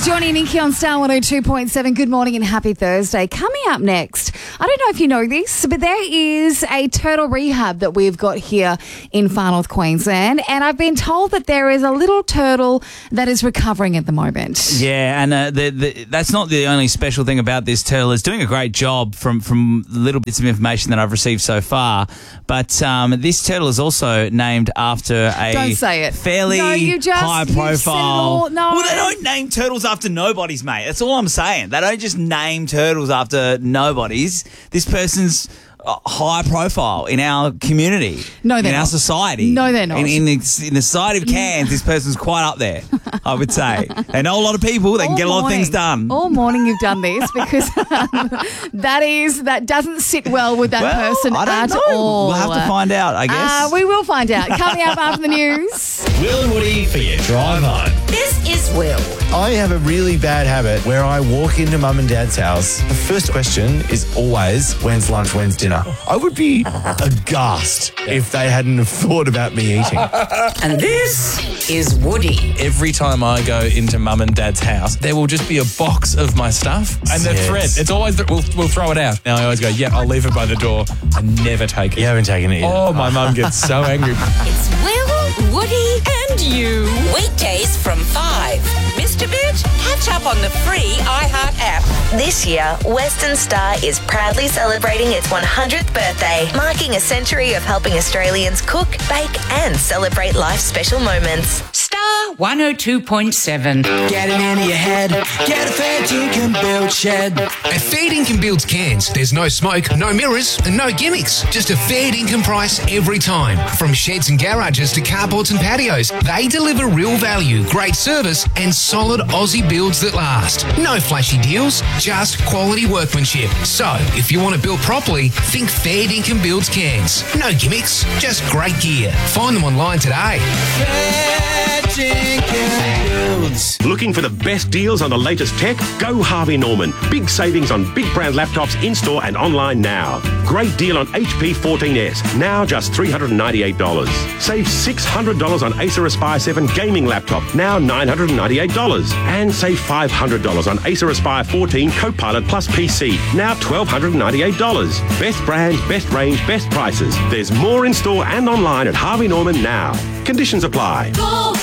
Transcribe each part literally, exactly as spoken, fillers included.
Johnny and Nikki on Star one oh two point seven. Good morning and happy Thursday. Coming up next, I don't know if you know this, but there is a turtle rehab that we've got here in Far North Queensland, and I've been told that there is a little turtle that is recovering at the moment. Yeah, and uh, the, the, that's not the only special thing about this turtle. It's doing a great job from, from the little bits of information that I've received so far, but um, this turtle is also named after a Don't say it. fairly no, you just, high you profile. said it all. No. Well, they don't name turtles after nobodies, mate. That's all I'm saying. They don't just name turtles after nobodies. This person's uh, high profile in our community. No, they're in not. our society. No, they're not. In, in, the, in the society of Cairns, this person's quite up there, I would say. They know a lot of people. They All can get a lot morning. of things done. All morning you've done this because um, that is that doesn't sit well with that well, person I don't at know. all. We'll have to find out, I guess. Uh, we will find out. Coming up after the news. Will and Woody for your drive home. This is Will. I have a really bad habit where I walk into mum and dad's house. The first question is always, when's lunch, when's dinner? I would be aghast if they hadn't have thought about me eating. And this is Woody. Every time I go into mum and dad's house, there will just be a box of my stuff and the Yes. thread. It's always, the, we'll, we'll throw it out. Now I always go, yeah, I'll leave it by the door. I never take it. You haven't taken it yet. Oh, my mum gets so angry. It's Will, Woody, and you. Weekdays from five. Missed a bit? Catch up on the free iHeart app. This year, Western Star is proudly celebrating its one hundredth birthday, marking a century of helping Australians cook, bake, and celebrate life's special moments. Star one oh two point seven. Get it into your head. Get a fair dinkum build shed. At Fair Dinkum Builds Cairns, there's no smoke, no mirrors, and no gimmicks. Just a fair dinkum price every time. From sheds and garages to carports and patios, they deliver real value, great service, and solid Aussie builds that last. No flashy deals, just quality workmanship. So, if you want to build properly, think Fair Dinkum Builds Cairns. No gimmicks, just great gear. Find them online today. Fair dinkum builds. Looking for the best deals on the latest tech? Go Harvey Norman. Big savings on big brand laptops in-store and online now. Great deal on H P fourteen S, now just three hundred ninety-eight dollars. Save six hundred dollars on Acer Aspire seven gaming laptop, now nine hundred ninety-eight dollars. And save five hundred dollars on Acer Aspire fourteen Copilot Plus P C, now one thousand two hundred ninety-eight dollars. Best brand, best range, best prices. There's more in-store and online at Harvey Norman now. Conditions apply.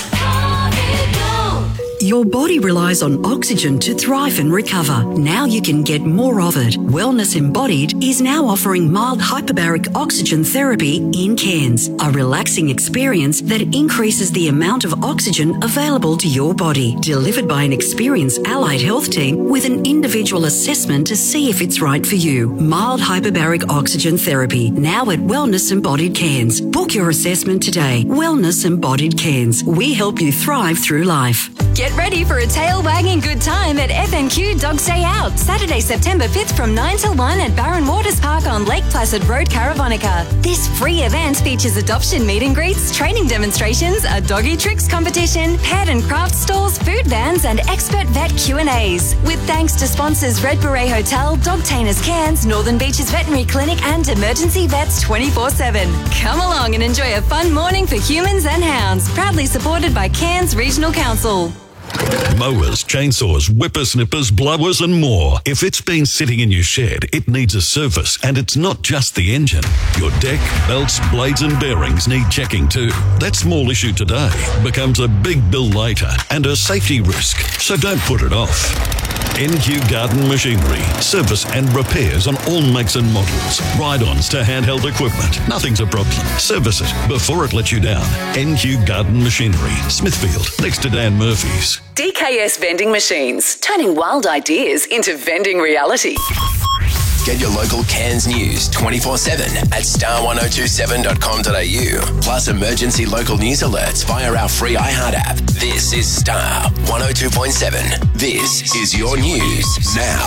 Your body relies on oxygen to thrive and recover. Now you can get more of it. Wellness Embodied is now offering mild hyperbaric oxygen therapy in Cairns, a relaxing experience that increases the amount of oxygen available to your body. Delivered by an experienced allied health team with an individual assessment to see if it's right for you. Mild hyperbaric oxygen therapy, now at Wellness Embodied Cairns. Book your assessment today. Wellness Embodied Cairns. We help you thrive through life. Get ready for a tail-wagging good time at F N Q Dogs Day Out, Saturday, September fifth from nine till one at Barron Waters Park on Lake Placid Road, Caravonica. This free event features adoption meet and greets, training demonstrations, a doggy tricks competition, pet and craft stalls, food vans and expert vet Q and A's. With thanks to sponsors Red Beret Hotel, Dog Tainers Cairns, Northern Beaches Veterinary Clinic and Emergency Vets twenty-four seven. Come along and enjoy a fun morning for humans and hounds, proudly supported by Cairns Regional Council. Mowers, chainsaws, whippersnippers, blowers and more. If it's been sitting in your shed, it needs a service, and it's not just the engine. Your deck, belts, blades and bearings need checking too. That small issue today becomes a big bill later and a safety risk, so don't put it off. N Q Garden Machinery. Service and repairs on all makes and models. Ride-ons to handheld equipment. Nothing's a problem. Service it before it lets you down. N Q Garden Machinery. Smithfield, next to Dan Murphy's. D K S Vending Machines. Turning wild ideas into vending reality. Get your local Cairns news twenty-four seven at star one oh two seven dot com dot a u. Plus emergency local news alerts via our free iHeart app. This is Star one oh two point seven. This is your news now.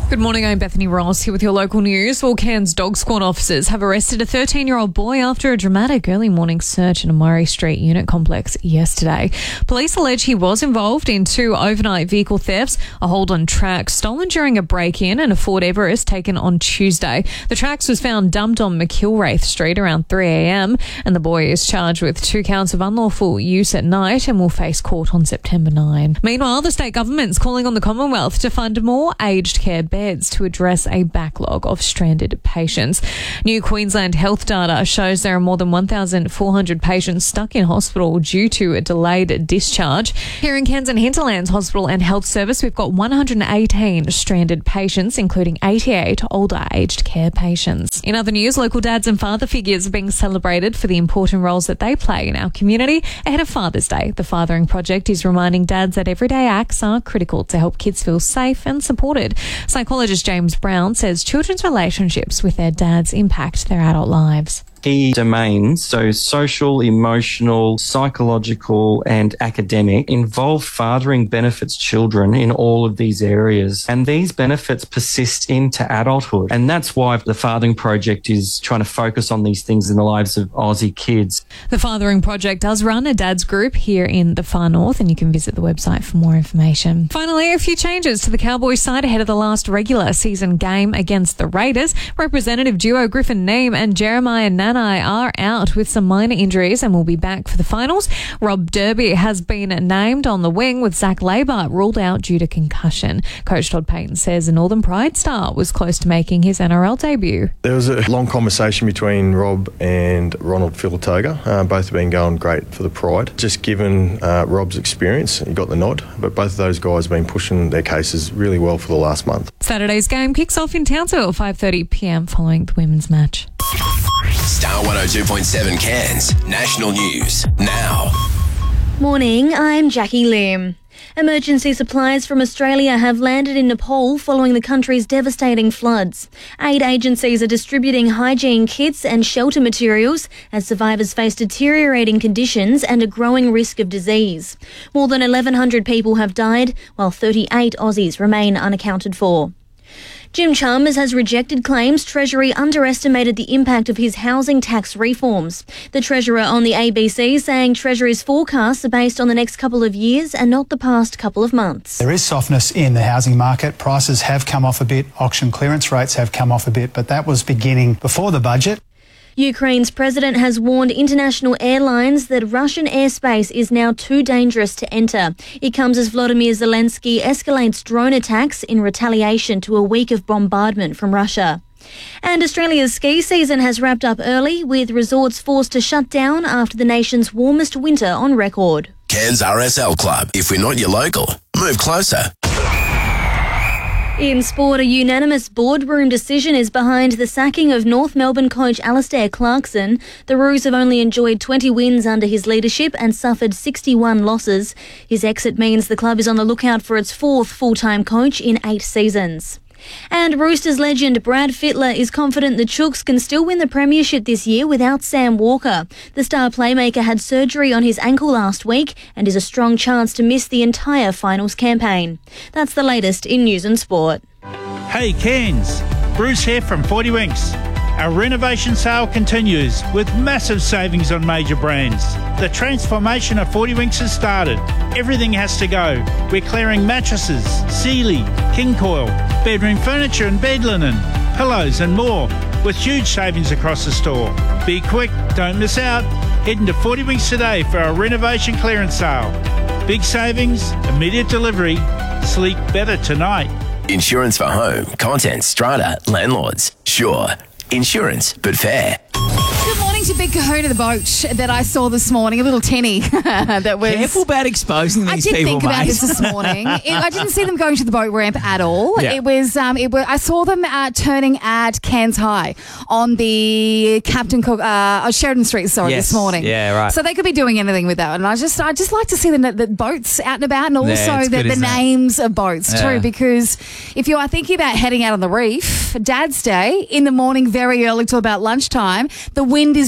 Good morning, I'm Bethany Ross here with your local news. Well, Cairns Dog Squad officers have arrested a thirteen-year-old boy after a dramatic early morning search in a Murray Street unit complex yesterday. Police allege he was involved in two overnight vehicle thefts, a Holden Trax stolen during a break-in and a Ford Everest taken on Tuesday. The Trax was found dumped on McIlwraith Street around three a.m. and the boy is charged with two counts of unlawful use at night and will face court on September ninth. Meanwhile, the state government's calling on the Commonwealth to fund more aged care beds to address a backlog of stranded patients. New Queensland health data shows there are more than one thousand four hundred patients stuck in hospital due to a delayed discharge. Here in Cairns and Hinterlands Hospital and Health Service, we've got one hundred eighteen stranded patients, including eighty-eight older aged care patients. In other news, local dads and father figures are being celebrated for the important roles that they play in our community ahead of Father's Day. The Fathering Project is reminding dads that everyday acts are critical to help kids feel safe and supported. Psychologist James Brown says children's relationships with their dads impact their adult lives. Key domains, so social, emotional, psychological and academic, involve fathering benefits children in all of these areas. And these benefits persist into adulthood. And that's why the Fathering Project is trying to focus on these things in the lives of Aussie kids. The Fathering Project does run a dads group here in the far north, and you can visit the website for more information. Finally, a few changes to the Cowboys side ahead of the last regular season game against the Raiders. Representative duo Griffin Neame and Jeremiah Nanai are out with some minor injuries and will be back for the finals. Rob Derby has been named on the wing, with Zach Labour ruled out due to concussion. Coach Todd Payton says the Northern Pride star was close to making his N R L debut. There was a long conversation between Rob and Ronald Filatoga. Uh, both have been going great for the Pride. Just given uh, Rob's experience, he got the nod, but both of those guys have been pushing their cases really well for the last month. Saturday's game kicks off in Townsville at five thirty p.m. following the women's match. Star one oh two point seven Cairns National News now. Morning, I'm Jackie Lim. Emergency supplies from Australia have landed in Nepal following the country's devastating floods. Aid agencies are distributing hygiene kits and shelter materials as survivors face deteriorating conditions and a growing risk of disease. More than eleven hundred people have died, while thirty-eight Aussies remain unaccounted for. Jim Chalmers has rejected claims Treasury underestimated the impact of his housing tax reforms. The Treasurer on the A B C saying Treasury's forecasts are based on the next couple of years and not the past couple of months. There is softness in the housing market. Prices have come off a bit. Auction clearance rates have come off a bit, but that was beginning before the budget. Ukraine's president has warned international airlines that Russian airspace is now too dangerous to enter. It comes as Volodymyr Zelensky escalates drone attacks in retaliation to a week of bombardment from Russia. And Australia's ski season has wrapped up early, with resorts forced to shut down after the nation's warmest winter on record. Cairns R S L Club. If we're not your local, move closer. In sport, a unanimous boardroom decision is behind the sacking of North Melbourne coach Alastair Clarkson. The Roos have only enjoyed twenty wins under his leadership and suffered sixty-one losses. His exit means the club is on the lookout for its fourth full-time coach in eight seasons. And Roosters legend Brad Fittler is confident the Chooks can still win the premiership this year without Sam Walker. The star playmaker had surgery on his ankle last week and is a strong chance to miss the entire finals campaign. That's the latest in news and sport. Hey Cairns, Bruce here from forty Winks. Our renovation sale continues with massive savings on major brands. The transformation of forty Winks has started. Everything has to go. We're clearing mattresses, Sealy, King Coil, bedroom furniture and bed linen, pillows and more, with huge savings across the store. Be quick, don't miss out. Head into forty Winks today for our renovation clearance sale. Big savings, immediate delivery, sleep better tonight. Insurance for home, contents, strata, landlords. Sure. Insurance, but fair. Good morning to Big Kahuna, the boat that I saw this morning, a little tinny that was... Careful about exposing these people, I did think mate. about this this morning. It, I didn't see them going to the boat ramp at all. Yeah. It was, um, it was, I saw them uh, turning at Cairns High on the Captain Cook, uh, Sheridan Street, sorry, Yes. this morning. Yeah, right. So they could be doing anything with that. And I just I just like to see the, the boats out and about, and also Yeah, it's the, good, the isn't it? names of boats Yeah. too, because if you are thinking about heading out on the reef, Dad's Day, in the morning very early till about lunchtime, the wind is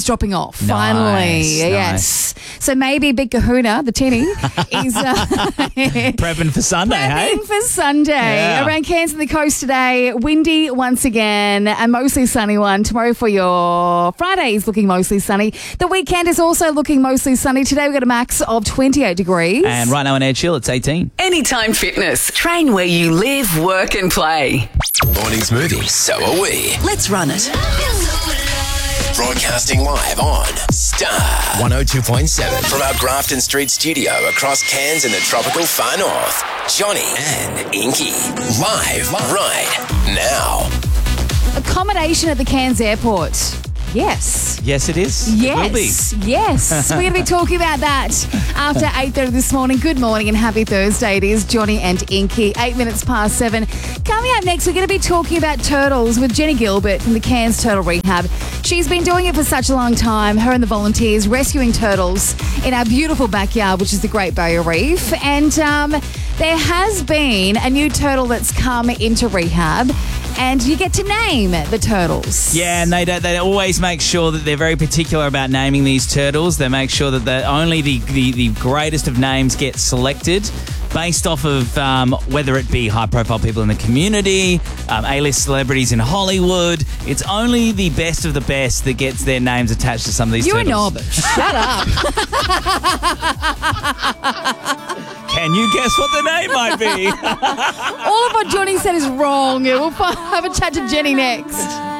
dropping off. Nice, Finally, nice. yes. So maybe Big Kahuna, the tinny, is uh, prepping for Sunday, hey? prepping for Sunday. Yeah. Around Cairns and the coast today, windy once again, a mostly sunny one. Tomorrow for your Friday is looking mostly sunny. The weekend is also looking mostly sunny. Today we've got a max of twenty-eight degrees. And right now in Edgehill, it's eighteen. Anytime Fitness. Train where you live, work and play. Morning Smoothie, so are we. Let's run it. Broadcasting live on Star one oh two point seven from our Grafton Street studio across Cairns in the tropical far north. Johnny and Inky live right now. Accommodation at the Cairns airport. Yes. Yes, it is. Yes. It will be. Yes. We're going to be talking about that after eight thirty this morning. Good morning and happy Thursday. It is Johnny and Inky. Eight minutes past seven. Coming up next, we're going to be talking about turtles with Jenny Gilbert from the Cairns Turtle Rehab. She's been doing it for such a long time, her and the volunteers, rescuing turtles in our beautiful backyard, which is the Great Barrier Reef. And um, there has been a new turtle that's come into rehab, and you get to name the turtles. Yeah, and they don't, they always make sure that they're very particular about naming these turtles. They make sure that the, only the, the, the greatest of names get selected based off of um, whether it be high-profile people in the community, um, A-list celebrities in Hollywood. It's only the best of the best that gets their names attached to some of these You're turtles. a knob. Shut up. Can you guess what the name might be? All of what Johnny said is wrong. We'll have a chat to Jenny next.